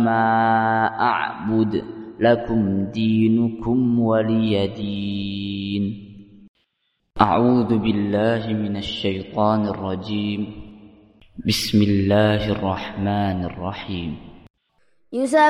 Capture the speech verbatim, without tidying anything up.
ما أعبد لكم دينكم ولي دين. أعوذ بالله من الشيطان الرجيم. بسم الله الرحمن الرحيم.